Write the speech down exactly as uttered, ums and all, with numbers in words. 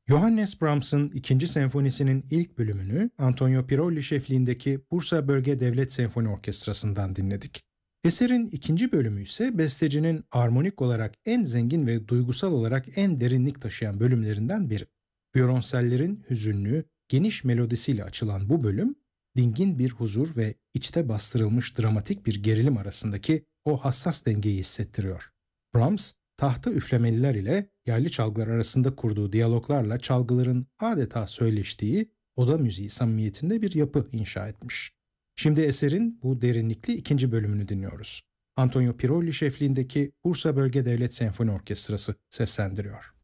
Johannes Brahms'ın ikinci senfonisinin ilk bölümünü Antonio Pirolli şefliğindeki Bursa Bölge Devlet Senfoni Orkestrası'ndan dinledik. Eserin ikinci bölümü ise bestecinin armonik olarak en zengin ve duygusal olarak en derinlik taşıyan bölümlerinden biri. Violonsellerin hüzünlü, geniş melodisiyle açılan bu bölüm, dingin bir huzur ve içte bastırılmış dramatik bir gerilim arasındaki o hassas dengeyi hissettiriyor. Brahms, tahta üflemeliler ile yaylı çalgılar arasında kurduğu diyaloglarla çalgıların adeta söyleştiği oda müziği samimiyetinde bir yapı inşa etmiş. Şimdi eserin bu derinlikli ikinci bölümünü dinliyoruz. Antonio Pirolli şefliğindeki Bursa Bölge Devlet Senfoni Orkestrası seslendiriyor.